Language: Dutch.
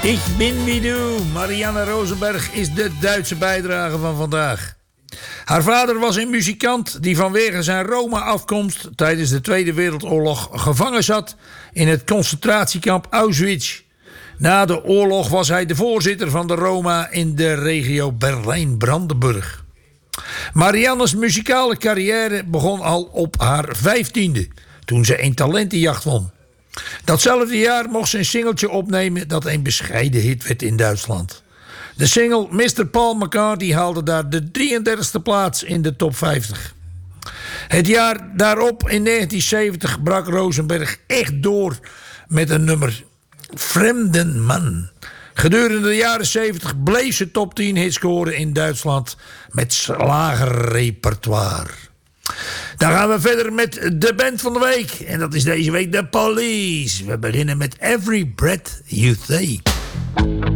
Ik bin wie du. Marianne Rosenberg is de Duitse bijdrage van vandaag. Haar vader was een muzikant die vanwege zijn Roma-afkomst tijdens de Tweede Wereldoorlog gevangen zat in het concentratiekamp Auschwitz. Na de oorlog was hij de voorzitter van de Roma in de regio Berlijn-Brandenburg. Marianne's muzikale carrière begon al op haar 15e, toen ze een talentenjacht won. Datzelfde jaar mocht ze een singeltje opnemen dat een bescheiden hit werd in Duitsland. De single Mr. Paul McCartney haalde daar de 33e plaats in de top 50. Het jaar daarop, in 1970, brak Rosenberg echt door met een nummer Fremdenman. Gedurende de jaren 70 bleef ze top 10 hits scoren in Duitsland met slagerrepertoire. Dan gaan we verder met de band van de week. En dat is deze week The Police. We beginnen met Every Breath You Take.